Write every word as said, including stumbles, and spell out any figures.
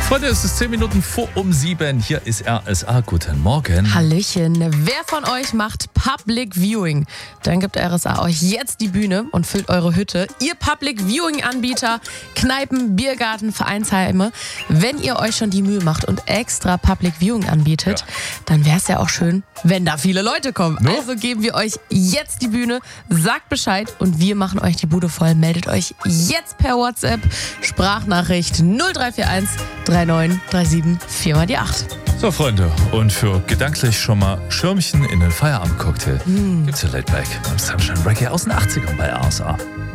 Freunde, es ist zehn Minuten vor um sieben. Hier ist R S A. Guten Morgen. Hallöchen. Wer von euch macht Public Viewing? Dann gibt R S A euch jetzt die Bühne und füllt eure Hütte. Ihr Public Viewing Anbieter, Kneipen, Biergarten, Vereinsheime. Wenn ihr euch schon die Mühe macht und extra Public Viewing anbietet, ja. dann wäre es ja auch schön, wenn da viele Leute kommen. No? Also geben wir euch jetzt die Bühne, sagt Bescheid und wir machen euch die Bude voll. Meldet euch jetzt per WhatsApp, Sprachnachricht null drei vier eins drei neun drei sieben vier mal die acht. So, Freunde, und für gedanklich schon mal Schirmchen in den Feierabend-Cocktail mm. gibt's ja Laid Back beim Sunshine Reggae aus den achtzigern bei R S A.